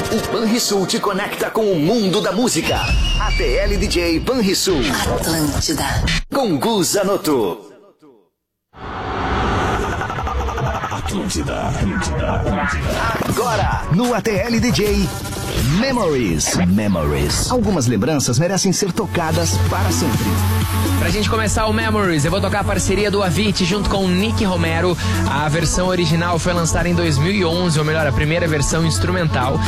O Banrisul te conecta com o mundo da música. ATL DJ Banrisul. Atlântida. Com Gu Zanotto. Atlântida. Agora, no ATL DJ Memories. Algumas lembranças merecem ser tocadas para sempre. Pra gente começar o Memories, eu vou tocar a parceria do Avicii junto com o Nick Romero. A versão original foi lançada em 2011, ou melhor, a primeira versão instrumental.